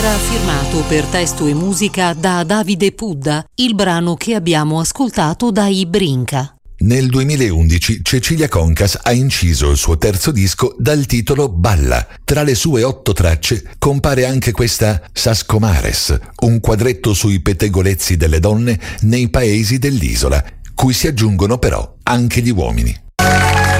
Era firmato per testo e musica da Davide Pudda, il brano che abbiamo ascoltato dai Brinca. Nel 2011 Cecilia Concas ha inciso il suo terzo disco dal titolo Balla. Tra le sue 8 tracce compare anche questa Sascomares, un quadretto sui pettegolezzi delle donne nei paesi dell'isola, cui si aggiungono però anche gli uomini.